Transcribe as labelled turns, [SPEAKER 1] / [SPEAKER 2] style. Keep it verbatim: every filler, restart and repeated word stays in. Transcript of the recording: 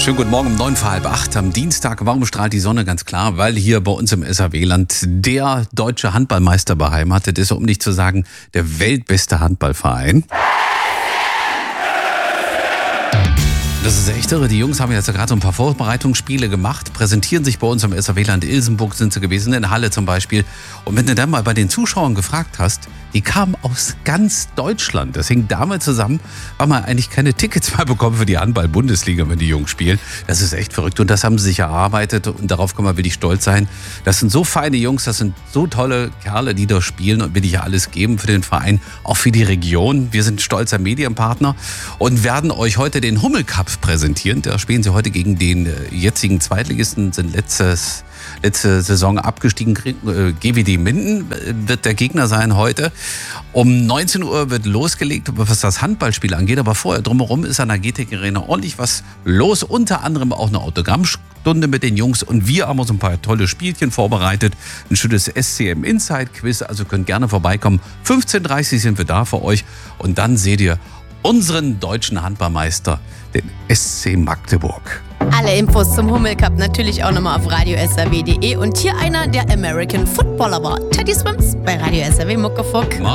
[SPEAKER 1] Schönen guten Morgen um neun vor halb acht am Dienstag. Warum strahlt die Sonne? Ganz klar, weil hier bei uns im S A W-Land der deutsche Handballmeister beheimatet ist, um nicht zu sagen, der weltbeste Handballverein. Das ist echt irre. Die Jungs haben jetzt gerade so ein paar Vorbereitungsspiele gemacht, präsentieren sich bei uns im S A W-Land. Ilsenburg sind sie gewesen, in Halle zum Beispiel. Und wenn du dann mal bei den Zuschauern gefragt hast, die kamen aus ganz Deutschland. Das hing damit zusammen, weil man eigentlich keine Tickets mehr bekommen für die Handball-Bundesliga, wenn die Jungs spielen. Das ist echt verrückt und das haben sie sich erarbeitet und darauf kann man wirklich stolz sein. Das sind so feine Jungs, das sind so tolle Kerle, die da spielen und will ich ja alles geben für den Verein, auch für die Region. Wir sind stolzer Medienpartner und werden euch heute den Hummel Cup präsentieren. Da spielen sie heute gegen den jetzigen Zweitligisten, sind letztes, letzte Saison abgestiegen. G W D Minden wird der Gegner sein heute. Um neunzehn Uhr wird losgelegt, was das Handballspiel angeht. Aber vorher drumherum ist an der G T E Arena ordentlich was los. Unter anderem auch eine Autogrammstunde mit den Jungs. Und wir haben uns ein paar tolle Spielchen vorbereitet. Ein schönes S C M Inside Quiz. Also könnt gerne vorbeikommen. fünfzehn Uhr dreißig sind wir da für euch. Und dann seht ihr unseren deutschen Handballmeister, den S C Magdeburg.
[SPEAKER 2] Alle Infos zum Hummel Cup natürlich auch nochmal auf radio s r w punkt d e. Und hier einer der American Football Award. Teddy Swims bei Radio S R W Muckefuck.